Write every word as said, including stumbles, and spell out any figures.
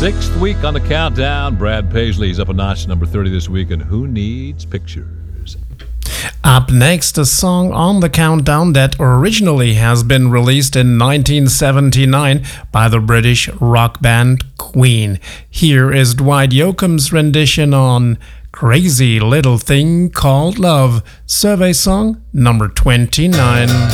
Sixth week on the countdown. Brad Paisley's up a notch, number thirty this week, and Who Needs Pictures? Up next, a song on the countdown that originally has been released in nineteen seventy-nine by the British rock band Queen. Here is Dwight Yoakam's rendition on Crazy Little Thing Called Love, survey song number twenty-nine.